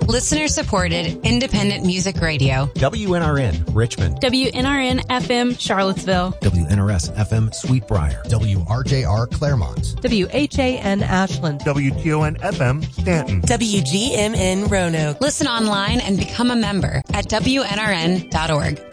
Listener-supported, independent music radio. WNRN, Richmond. WNRN FM, Charlottesville. WNRS FM, Sweetbriar. WRJR, Claremont. WHAN, Ashland. WTON FM, Stanton. WGMN, Roanoke. Listen online and become a member at WNRN.org.